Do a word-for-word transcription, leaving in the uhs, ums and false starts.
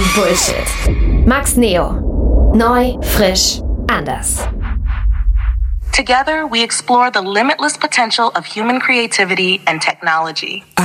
Bullshit. Max Neo. Neu, frisch, anders. Together, we explore the limitless potential of human creativity and technology.